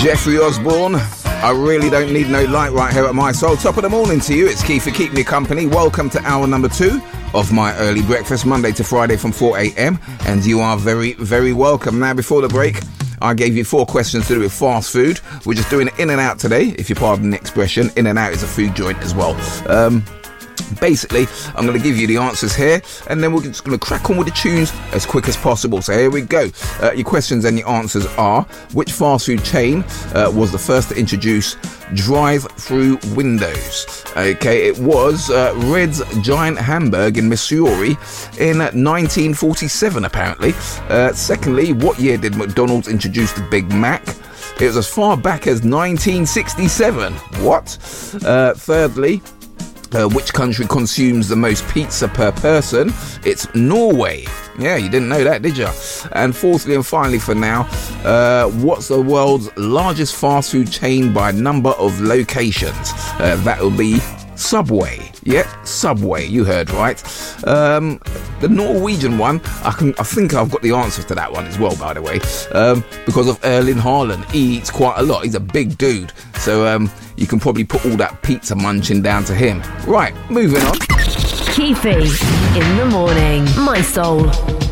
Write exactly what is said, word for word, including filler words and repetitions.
Jeffrey Osborne. I really don't need no light right here at My Soul. Top of the morning to you. It's Keith for Keep Me Company. Welcome to hour number two of my early breakfast, Monday to Friday from four a.m. And you are very, very welcome. Now, before the break, I gave you four questions to do with fast food. We're just doing it in and out today, if you pardon the expression. In and out is a food joint as well. Um... Basically, I'm going to give you the answers here, and then we're just going to crack on with the tunes as quick as possible. So here we go. Uh, your questions and your answers are: which fast food chain uh, was the first to introduce drive-through windows? Okay, it was uh, Red's Giant Hamburg in Missouri in nineteen forty-seven, apparently. Uh, secondly, what year did McDonald's introduce the Big Mac? It was as far back as nineteen sixty-seven. What? Uh, thirdly, Uh, which country consumes the most pizza per person? It's Norway. Yeah, you didn't know that, did you? And fourthly and finally for now, uh, what's the world's largest fast food chain by number of locations? Uh, that will be Subway. Yep, Subway. You heard right. Um, the Norwegian one, I can. I think I've got the answer to that one as well, by the way. Um, because of Erling Haaland, he eats quite a lot. He's a big dude, so um, you can probably put all that pizza munching down to him. Right, moving on. Keefy in the morning. My Soul.